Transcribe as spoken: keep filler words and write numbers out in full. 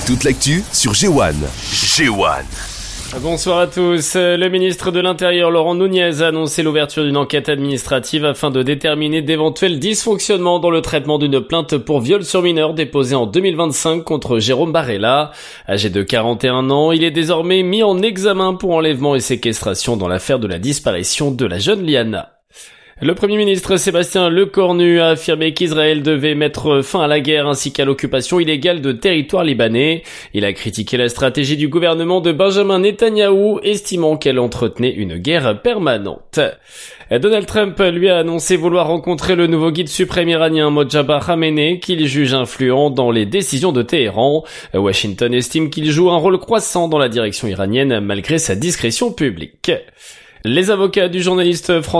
Toute l'actu sur G un. G un. Bonsoir à tous. Le ministre de l'Intérieur Laurent Nunez a annoncé l'ouverture d'une enquête administrative afin de déterminer d'éventuels dysfonctionnements dans le traitement d'une plainte pour viol sur mineur déposée en deux mille vingt-cinq contre Jérôme Barella. Âgé de quarante et un ans, il est désormais mis en examen pour enlèvement et séquestration dans l'affaire de la disparition de la jeune Liana. Le Premier ministre Sébastien Lecornu a affirmé qu'Israël devait mettre fin à la guerre ainsi qu'à l'occupation illégale de territoire libanais. Il a critiqué la stratégie du gouvernement de Benjamin Netanyahou, estimant qu'elle entretenait une guerre permanente. Donald Trump lui a annoncé vouloir rencontrer le nouveau guide suprême iranien Mojtaba Khamenei, qu'il juge influent dans les décisions de Téhéran. Washington estime qu'il joue un rôle croissant dans la direction iranienne malgré sa discrétion publique. Les avocats du journaliste français